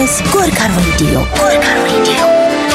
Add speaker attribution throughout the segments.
Speaker 1: BFBS Gorkha radio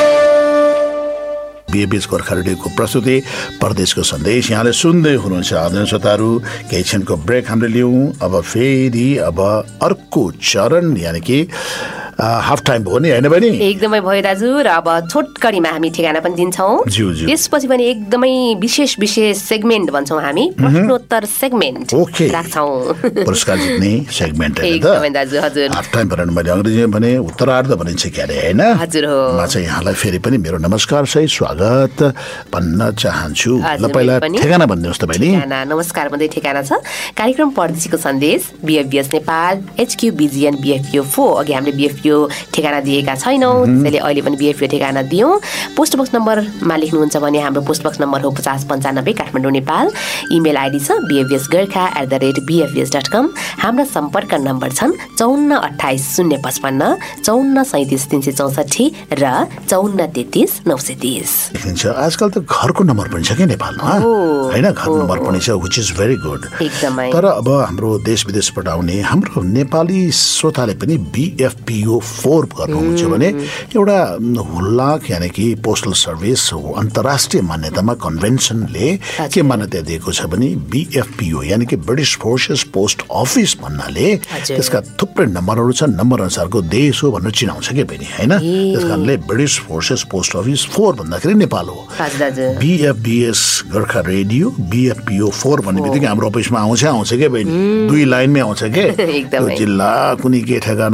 Speaker 2: BFBS Gorkha रेडियोको प्रस्तुति परदेशको सन्देश यहाँले सुन्दै हुनुहुन्छ आदरणीय श्रोताहरू। केही क्षणको ब्रेक हामीले लियौँ। अब फेरि अर्को चरण यानि कि हाफ टाइम भयो नि, होइन बहिनी?
Speaker 3: एकदमै भयो दाजु। र अब छोटकरीमा हामी ठेगाना पनि दिन्छौँ। त्यसपछि पनि एकदमै विशेष सेगमेन्ट भन्छौँ हामी, प्रश्नोत्तर सेगमेन्ट राख्छौँ।
Speaker 2: पुरस्कार जित्ने सेगमेन्ट
Speaker 3: एकदमै दाजु। हजुर,
Speaker 2: हाफ टाइम भनेर मैले अङ्ग्रेजीमा भने उत्तरार्ध भनिन्छ क्यारे, होइन?
Speaker 3: हजुर हो।
Speaker 2: म चाहिँ यहाँलाई फेरि पनि मेरो नमस्कार सहित स्वागत भन्न चाहन्छु। ल पहिला ठेगाना भनिदिनुहोस् त बहिनी।
Speaker 3: नमस्कार भन्दै ठेगाना छ कार्यक्रम परदेशीको सन्देश, BFBS Nepal, HQ BGN BFPO 4। अघि हामीले BFPO ठेगाना दिएका छैनौँ, त्यसैले अहिले पनि BFPO ठेगाना दियौँ। पोस्ट बक्स नम्बरमा लेख्नुहुन्छ भने हाम्रो पोस्ट बक्स नम्बर हो 5095 काठमाडौँ नेपाल। इमेल आइडी छ bfbsgorkha@bfbs.com। हाम्रा सम्पर्क नम्बर छन् 54 28 055, 54 37 364 र 54 33 930।
Speaker 2: आजकल त घरको नम्बर पनि छ कि नेपालमा, होइन? घर नम्बर पनि छ, विच इज भेरी गुड
Speaker 3: एकदमै।
Speaker 2: तर अब हाम्रो देश विदेशबाट आउने हाम्रो नेपाली श्रोताले पनि BFPO 4 गर्नुहुन्छ भने एउटा हुल्लाक यानि कि पोस्टल सर्भिस अन्तर्राष्ट्रिय मान्यतामा कन्भेन्सनले के मान्यता दिएको छ भने BFPO यानि कि ब्रिटिस फोर्सेस पोस्ट अफिस भन्नाले त्यसका थुप्रै नम्बरहरू छन्, नम्बर अनुसारको देश हो भनेर चिनाउँछ कि बहिनी, होइन? त्यस कारणले ब्रिटिस फोर्सेस पोस्ट अफिस 4 भन्दाखेरि नेपाल हो। BFBS गोर्खा रेडियो BFPO 4 भन्ने बित्तिकै हाम्रो अफिसमा आउँछ के बहिनी, 2 लाइनमै आउँछ के? जिल्ला कुनै के ठेगाना